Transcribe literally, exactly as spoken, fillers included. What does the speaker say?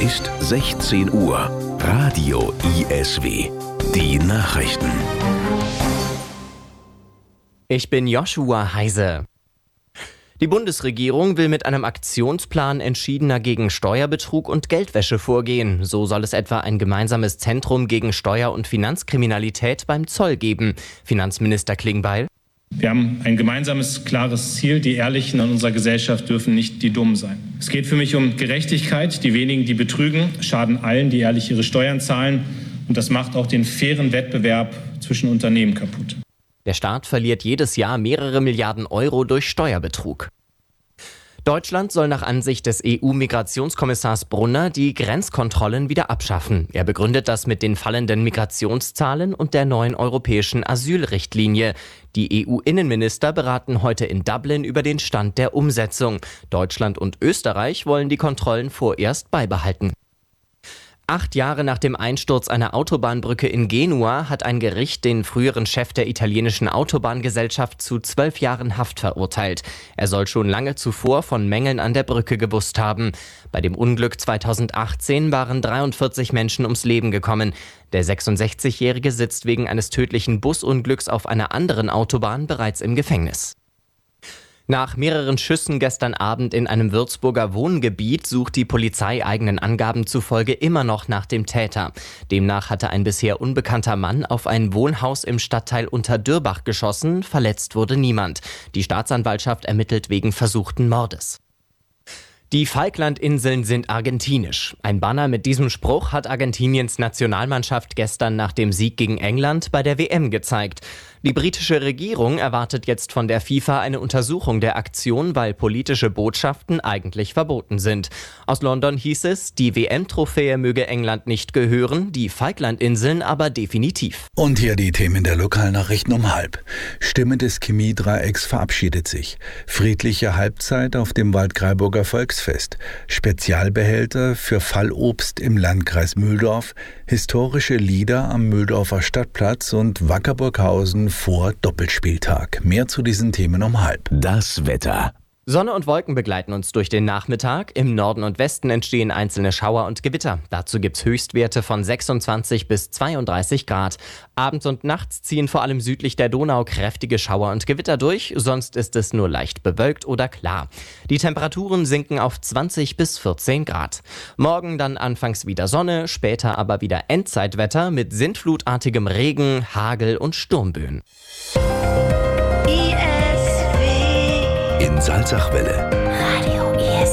ist sechzehn Uhr. Radio I S W. Die Nachrichten. Ich bin Joshua Heise. Die Bundesregierung will mit einem Aktionsplan entschiedener gegen Steuerbetrug und Geldwäsche vorgehen. So soll es etwa ein gemeinsames Zentrum gegen Steuer- und Finanzkriminalität beim Zoll geben. Finanzminister Klingbeil: Wir haben ein gemeinsames, klares Ziel. Die Ehrlichen in unserer Gesellschaft dürfen nicht die Dummen sein. Es geht für mich um Gerechtigkeit. Die wenigen, die betrügen, schaden allen, die ehrlich ihre Steuern zahlen. Und das macht auch den fairen Wettbewerb zwischen Unternehmen kaputt. Der Staat verliert jedes Jahr mehrere Milliarden Euro durch Steuerbetrug. Deutschland soll nach Ansicht des E U-Migrationskommissars Brunner die Grenzkontrollen wieder abschaffen. Er begründet das mit den fallenden Migrationszahlen und der neuen europäischen Asylrichtlinie. Die E U-Innenminister beraten heute in Dublin über den Stand der Umsetzung. Deutschland und Österreich wollen die Kontrollen vorerst beibehalten. Acht Jahre nach dem Einsturz einer Autobahnbrücke in Genua hat ein Gericht den früheren Chef der italienischen Autobahngesellschaft zu zwölf Jahren Haft verurteilt. Er soll schon lange zuvor von Mängeln an der Brücke gewusst haben. Bei dem Unglück zweitausendachtzehn waren dreiundvierzig Menschen ums Leben gekommen. Der sechsundsechzigjährige sitzt wegen eines tödlichen Busunglücks auf einer anderen Autobahn bereits im Gefängnis. Nach mehreren Schüssen gestern Abend in einem Würzburger Wohngebiet sucht die Polizei eigenen Angaben zufolge immer noch nach dem Täter. Demnach hatte ein bisher unbekannter Mann auf ein Wohnhaus im Stadtteil Unterdürbach geschossen, verletzt wurde niemand. Die Staatsanwaltschaft ermittelt wegen versuchten Mordes. Die Falklandinseln sind argentinisch. Ein Banner mit diesem Spruch hat Argentiniens Nationalmannschaft gestern nach dem Sieg gegen England bei der W M gezeigt. Die britische Regierung erwartet jetzt von der FIFA eine Untersuchung der Aktion, weil politische Botschaften eigentlich verboten sind. Aus London hieß es, die W M-Trophäe möge England nicht gehören, die Falklandinseln aber definitiv. Und hier die Themen der Lokalnachrichten um halb. Stimme des Chemiedreiecks verabschiedet sich. Friedliche Halbzeit auf dem Waldkraiburger Volksfest. Spezialbehälter für Fallobst im Landkreis Mühldorf. Historische Lieder am Mühldorfer Stadtplatz und Wackerburghausen vor Doppelspieltag. Mehr zu diesen Themen um halb. Das Wetter. Sonne und Wolken begleiten uns durch den Nachmittag. Im Norden und Westen entstehen einzelne Schauer und Gewitter. Dazu gibt's Höchstwerte von sechsundzwanzig bis zweiunddreißig Grad. Abends und nachts ziehen vor allem südlich der Donau kräftige Schauer und Gewitter durch. Sonst ist es nur leicht bewölkt oder klar. Die Temperaturen sinken auf zwanzig bis vierzehn Grad. Morgen dann anfangs wieder Sonne, später aber wieder Endzeitwetter mit sintflutartigem Regen, Hagel und Sturmböen. In Salzachwelle